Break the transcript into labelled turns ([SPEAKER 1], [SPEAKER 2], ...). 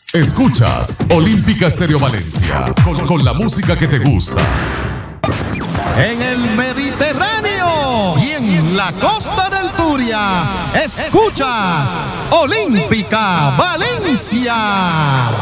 [SPEAKER 1] Escuchas Olímpica Estéreo Valencia con la música que te gusta.
[SPEAKER 2] En el Mediterráneo y en la costa del Turia, escuchas Olímpica Valencia.